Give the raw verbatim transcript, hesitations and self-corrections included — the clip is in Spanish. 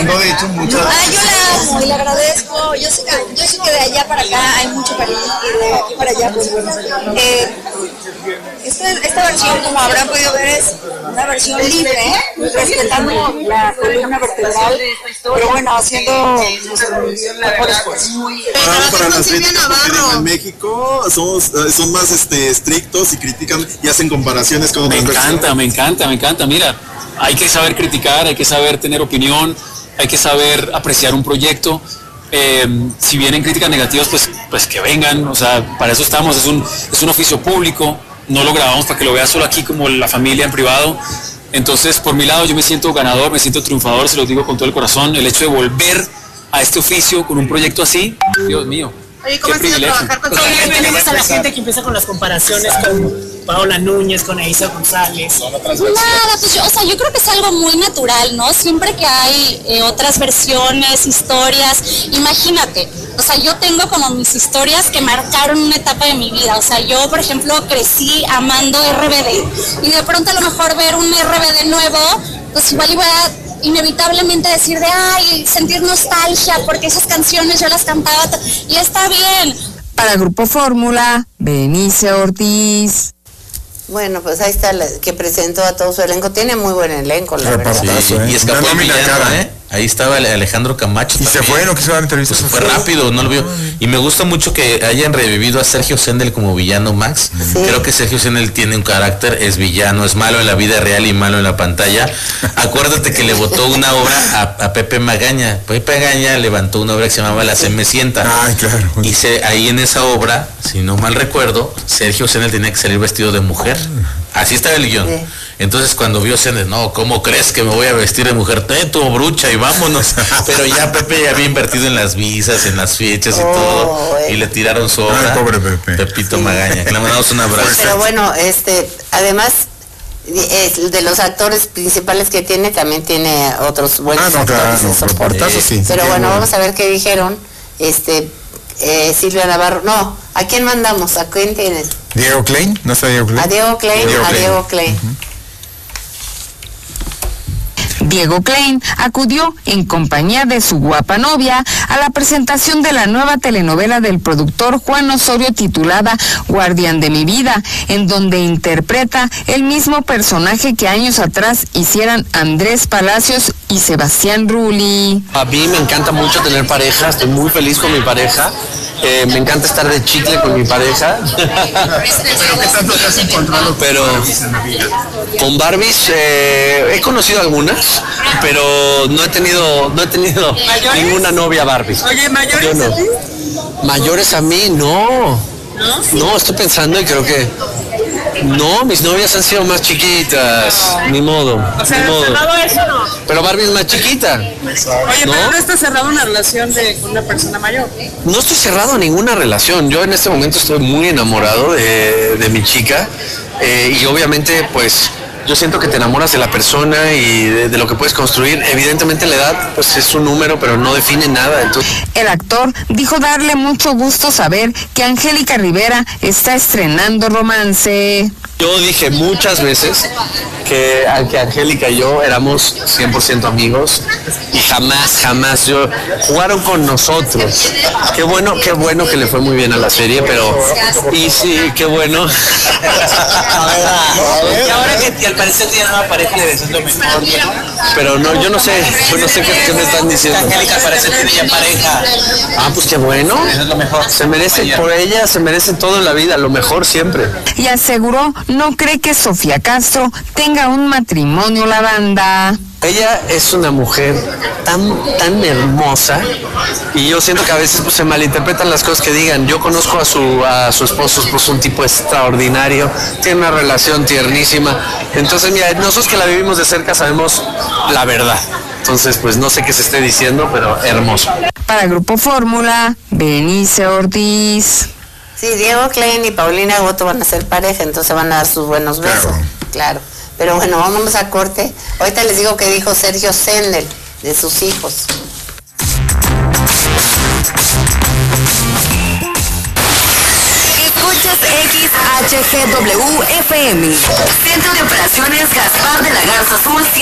mandó de hecho muchas. Ah, yo la amo y le agradezco. Yo sé, que, yo sé que de allá para acá hay mucho cariño y de aquí para allá, pues bueno. Eh, esta, esta versión, como habrán podido ver, es una versión libre, ¿eh? Respetando la columna vertebral, pero bueno, haciendo nuestros mejores esfuerzos. Para las críticas, porque en México somos, son más este, estrictos y critican y hacen comparaciones con otras personas. Me encanta, me encanta, me encanta. Mira, hay que saber criticar, hay que saber tener opinión, hay que saber apreciar un proyecto. Eh, si vienen críticas negativas, pues, pues que vengan, o sea, para eso estamos, es un, es un oficio público, no lo grabamos para que lo vea solo aquí como la familia en privado. Entonces, por mi lado, yo me siento ganador, me siento triunfador, se lo digo con todo el corazón. El hecho de volver a este oficio con un proyecto así, Dios mío. Oye, ¿cómo ha sido trabajar con toda la gente? A la gente que empieza con las comparaciones con Paola Núñez, con Eiza González. Nada, pues yo, o sea, yo creo que es algo muy natural, ¿no? Siempre que hay eh, otras versiones, historias, imagínate, o sea, yo tengo como mis historias que marcaron una etapa de mi vida, o sea, yo, por ejemplo, crecí amando R B D, y de pronto a lo mejor ver un R B D nuevo, pues igual iba a inevitablemente decir de, ay, sentir nostalgia, porque esas canciones yo las cantaba, y está bien. Para Grupo Fórmula, Benice Ortiz. Bueno, pues ahí está, la, que presentó a todo su elenco. Tiene muy buen elenco, la verdad. Sí, ¿eh? Y escapó el villano, ¿eh? Ahí estaba Alejandro Camacho. Y también. Se fue, no quiso dar entrevistas. Pues fue rápido, no lo vio. Y me gusta mucho que hayan revivido a Sergio Sendel como villano Max. Sí. Creo que Sergio Sendel tiene un carácter, es villano, es malo en la vida real y malo en la pantalla. Acuérdate que le votó una obra a, a Pepe Magaña. Pepe Magaña levantó una obra que se llamaba La Semecienta. Ay, claro. Y se, ahí en esa obra, si no mal recuerdo, Sergio Sendel tenía que salir vestido de mujer. Así estaba el guión. Sí. Entonces cuando vio Sendel, no, ¿cómo crees que me voy a vestir de mujer? Ten tu brucha y vámonos. Pero ya Pepe ya había invertido en las visas, en las fechas y oh, todo. Eh. Y le tiraron su obra. Ay, pobre Pepe. Pepito sí. Magaña. Que le mandamos un abrazo. Pero bueno, este, además, es de los actores principales que tiene, también tiene otros buenos ah, no, actores claro, de soporte. Portazo, sí, Pero sí, bueno, bueno, vamos a ver qué dijeron. Este, eh, Silvia Navarro, no, ¿a quién mandamos? ¿A quién tienes? Diego Klein, ¿no está Diego Klein? A Diego Klein, Diego a Klein. Diego Klein. Uh-huh. Diego Klein acudió en compañía de su guapa novia a la presentación de la nueva telenovela del productor Juan Osorio titulada Guardián de mi vida, en donde interpreta el mismo personaje que años atrás hicieran Andrés Palacios y Sebastián Rulli. A mí me encanta mucho tener pareja, estoy muy feliz con mi pareja. Eh, me encanta estar de chicle con mi pareja. ¿Pero qué tanto te has encontrado pero con Barbies? Eh, he conocido algunas, pero no he tenido, no he tenido ninguna novia Barbie. Oye, ¿mayores Yo no. a ti? ¿Mayores a mí? No. ¿No? No, estoy pensando y creo que... No, mis novias han sido más chiquitas, ni modo, o sea, ni modo. cerrado eso no. Pero Barbie es más chiquita. Oye, ¿no? Pero no está cerrado una relación de, con una persona mayor. No estoy cerrado a ninguna relación. Yo en este momento estoy muy enamorado de, de mi chica eh, y obviamente pues yo siento que te enamoras de la persona y de, de lo que puedes construir. Evidentemente la edad pues es un número, pero no define nada. Entonces... El actor dijo darle mucho gusto saber que Angélica Rivera está estrenando romance. Yo dije muchas veces que, que Angélica y yo éramos cien por ciento amigos y jamás, jamás yo jugaron con nosotros. Qué bueno, qué bueno que le fue muy bien a la serie, pero y sí, qué bueno. Y ahora que al parecer tiene una pareja le deseas lo mejor. Pero no, yo no sé, yo no sé qué, qué me están diciendo. Angélica parece que tiene pareja. Ah, pues qué bueno. Eso es lo mejor. Se merece, por ella se merece todo en la vida, lo mejor siempre. Y aseguró no cree que Sofía Castro tenga un matrimonio la banda. Ella es una mujer tan, tan hermosa y yo siento que a veces pues, se malinterpretan las cosas que digan. Yo conozco a su, a su esposo, pues un tipo extraordinario, tiene una relación tiernísima. Entonces, mira, nosotros que la vivimos de cerca sabemos la verdad. Entonces, pues no sé qué se esté diciendo, pero hermoso. Para Grupo Fórmula, Benice Ortiz. Sí, Diego Klein y Paulina Goto van a ser pareja, entonces van a dar sus buenos besos. Claro. claro. Pero bueno, vámonos a corte. Ahorita les digo que dijo Sergio Sendel de sus hijos. Escuchas X H G W F M. Centro de Operaciones Gaspar de la Garza Azul.